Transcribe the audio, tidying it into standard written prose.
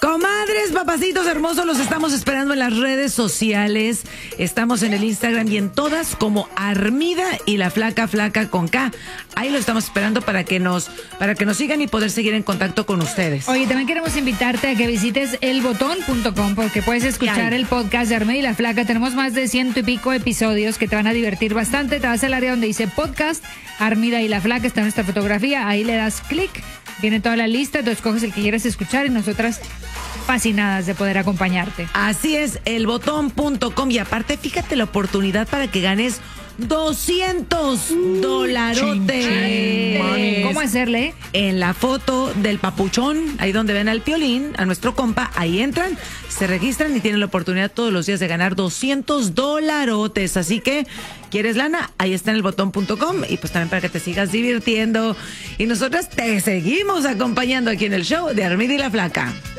Comadres, papacitos hermosos, los estamos esperando en las redes sociales. Estamos en el Instagram y en todas como Armida y la Flaca con K. Ahí lo estamos esperando para que nos sigan y poder seguir en contacto con ustedes. Oye, también queremos invitarte a que visites elbotón.com porque puedes escuchar el podcast de Armida y la Flaca. Tenemos más de 100 y pico episodios que te van a divertir bastante. Te vas al área donde dice podcast, Armida y la Flaca, está nuestra fotografía. Ahí le das clic, viene toda la lista, tú escoges el que quieres escuchar y nosotras fascinadas de poder acompañarte. Así es, elbotón.com. Y aparte, fíjate la oportunidad para que ganes $200. ¿Cómo hacerle? En la foto del papuchón, ahí donde ven al Piolín, a nuestro compa, ahí entran, se registran y tienen la oportunidad todos los días de ganar $200. Así que, ¿quieres lana? Ahí está en elbotón.com y pues también para que te sigas divirtiendo. Y nosotras te seguimos acompañando aquí en el show de Armida y la Flaca.